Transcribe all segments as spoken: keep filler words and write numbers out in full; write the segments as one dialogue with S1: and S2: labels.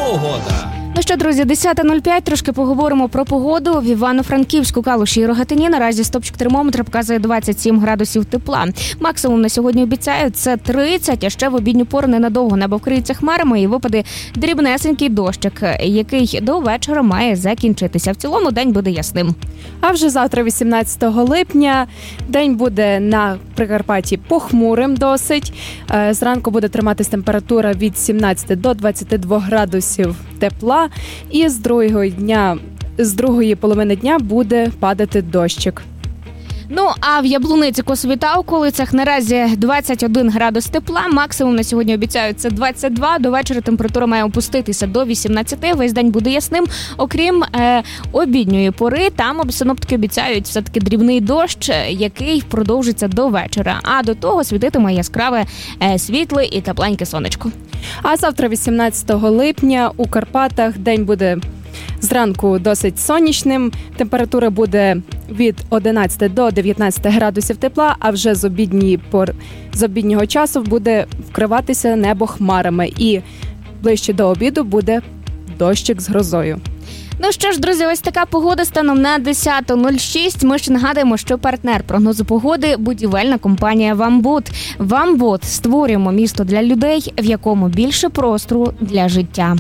S1: Погода.
S2: Ну що, друзі, десята нуль п'ять, трошки поговоримо про погоду. В Івано-Франківську, Калуші і Рогатині наразі стопчик термометра показує двадцять сім градусів тепла. Максимум на сьогодні обіцяють це тридцять, а ще в обідню пору ненадовго небо вкриється хмарами і випаде дрібнесенький дощик, який до вечора має закінчитися. В цілому день буде ясним.
S3: А вже завтра, вісімнадцятого липня, день буде на Прикарпатті похмурим досить. Зранку буде триматись температура від сімнадцяти до двадцяти двох градусів тепла. І з другого дня, з другої половини дня буде падати дощик.
S2: Ну, а в Яблуниці, Косові та околицях наразі двадцять один градус тепла. Максимум на сьогодні обіцяють це двадцять два. До вечора температура має опуститися до вісімнадцяти. Весь день буде ясним. Окрім е, обідньої пори, там синоптики обіцяють все-таки дрібний дощ, який продовжиться до вечора. А до того світитиме яскраве е, світле і тепленьке сонечко.
S3: А завтра, вісімнадцятого липня, у Карпатах день буде зранку досить сонячним. Температура буде від одинадцяти до дев'ятнадцяти градусів тепла, а вже з обідньої пор... з обіднього часу буде вкриватися небо хмарами. І ближче до обіду буде дощик з грозою.
S2: Ну що ж, друзі, ось така погода станом на десята нуль шість. Ми ще нагадуємо, що партнер прогнозу погоди – будівельна компанія «Вамбуд». «Вамбуд» – створюємо місто для людей, в якому більше простору для життя.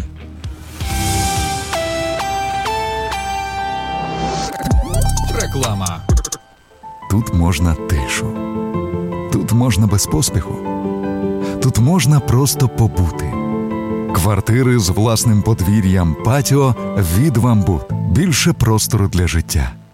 S1: Реклама.
S4: Тут можна тишу. Тут можна без поспіху. Тут можна просто побути. Квартири з власним подвір'ям, патіо від «Вамбуд». Більше простору для життя.